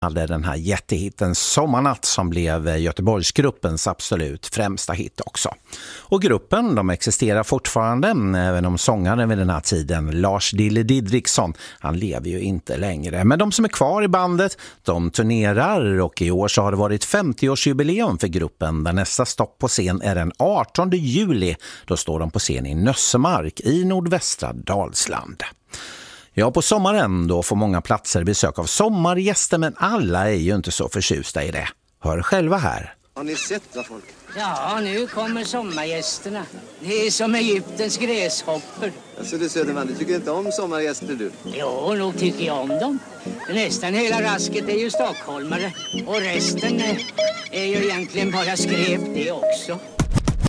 hade den här jättehitten Sommarnatt som blev Göteborgsgruppens absolut främsta hit också. Och gruppen, de existerar fortfarande, även om sångaren vid den här tiden, Lars Dille Didriksson, han lever ju inte längre. Men de som är kvar i bandet, de turnerar och i år så har det varit 50-årsjubileum för gruppen där nästa stopp på scen är den 18 juli. Då står de på scen i Nössemark i nordvästra Dalsland. Ja, på sommaren då får många platser besök av sommargäster, men alla är ju inte så förtjusta i det. Hör själva här. Har ni sett vad folk? Ja, nu kommer sommargästerna. Det är som Egyptens gräshoppor. Alltså du Söderman, du tycker inte om sommargäster du? Jo, nog tycker jag om dem. Nästan hela rasket är ju stockholmare. Och resten är ju egentligen bara skräp det också.